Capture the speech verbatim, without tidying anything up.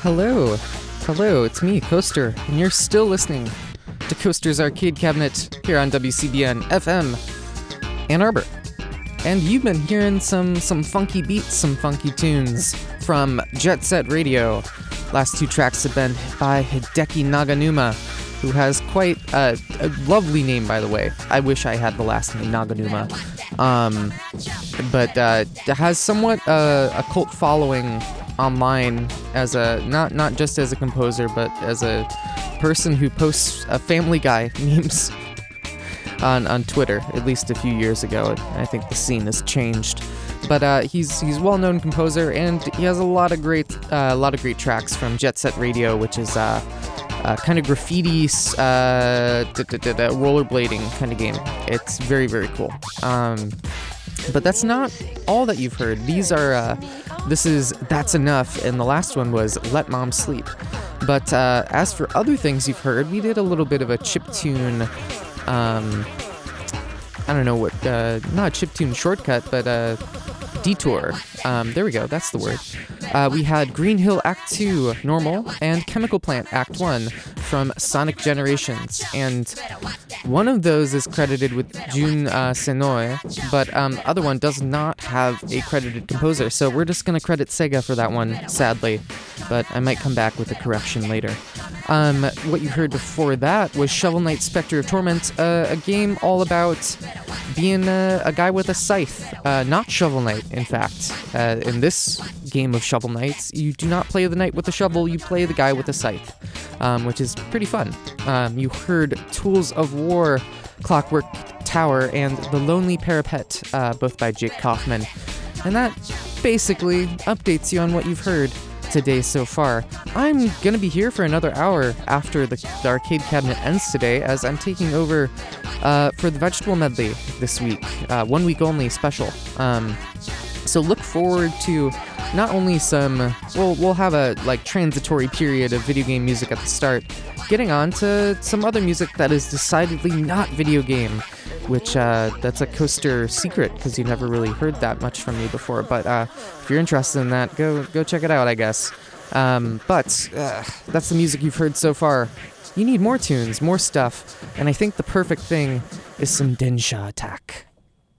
Hello, hello, it's me, Coaster, and you're still listening to Coaster's Arcade Cabinet here on W C B N F M, Ann Arbor. And you've been hearing some some funky beats, some funky tunes from Jet Set Radio. Last two tracks have been by Hideki Naganuma, who has quite a, a lovely name, by the way. I wish I had the last name Naganuma. Um, but uh, has somewhat uh, a cult following online as a not not just as a composer, but as a person who posts a Family Guy memes on on Twitter. At least a few years ago, I think the scene has changed. But uh, he's he's a well-known composer, and he has a lot of great uh, a lot of great tracks from Jet Set Radio, which is uh, uh, kind of graffiti, uh, rollerblading kind of game. It's very very cool. Um, but that's not all that you've heard. These are uh, this is That's Enough, and the last one was Let Mom Sleep. But uh, as for other things you've heard, we did a little bit of a chiptune. Um, I don't know what, uh, not a chiptune shortcut, but a detour. Um, there we go, that's the word. Uh, we had Green Hill Act two, Normal, and Chemical Plant Act one from Sonic Generations. And one of those is credited with Jun uh, Senoue, but um, other one does not have a credited composer. So we're just going to credit Sega for that one, sadly. But I might come back with a correction later. Um, what you heard before that was Shovel Knight Spectre of Torment, uh, a game all about being a, a guy with a scythe. Uh, not Shovel Knight, in fact. Uh, in this game of Shovel Knights, you do not play the knight with a shovel, you play the guy with a scythe, um, which is pretty fun. Um, you heard Tools of War, Clockwork Tower, and The Lonely Parapet, uh, both by Jake Kaufman. And that basically updates you on what you've heard today so far. I'm gonna be here for another hour after the, the arcade cabinet ends today, as I'm taking over uh, for the vegetable medley this week, uh, one week only special. Um, so look forward to not only some, well, we'll have a like transitory period of video game music at the start, getting on to some other music that is decidedly not video game, which uh, that's a Coaster secret because you never really heard that much from me before. But uh, if you're interested in that, go go check it out, I guess. Um, but uh, that's the music you've heard so far. You need more tunes, more stuff, and I think the perfect thing is some Densha Attack.